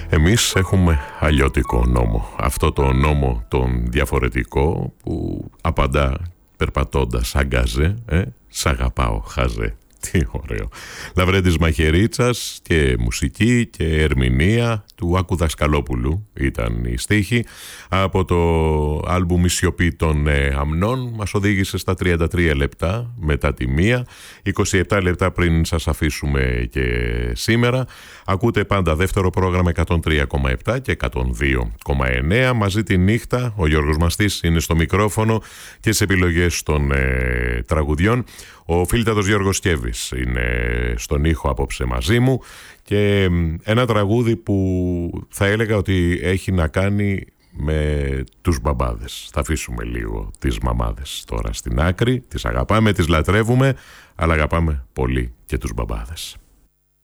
Εμείς έχουμε αλλιώτικο νόμο. Αυτό το νόμο τον διαφορετικό που απαντά περπατώντας αγκάζε, σ' αγαπάω χάζε. Τι ωραίο. Λαβρέντης Μαχαιρίτσας και μουσική και ερμηνεία του Άκου Δασκαλόπουλου ήταν η στίχη. Από το άλμπουμ «Η σιωπή των αμνών» μας οδήγησε στα 33 λεπτά μετά τη 1, 27 λεπτά πριν σας αφήσουμε και σήμερα. Ακούτε πάντα δεύτερο πρόγραμμα 103,7 και 102,9 μαζί τη νύχτα. Ο Γιώργος Μαστής είναι στο μικρόφωνο και στις επιλογές των τραγουδιών. Ο φίλτατος Γιώργος Σκεύης είναι στον ήχο απόψε μαζί μου και ένα τραγούδι που θα έλεγα ότι έχει να κάνει με τους μπαμπάδες. Θα αφήσουμε λίγο τις μαμάδες τώρα στην άκρη, τις αγαπάμε, τις λατρεύουμε, αλλά αγαπάμε πολύ και τους μπαμπάδες.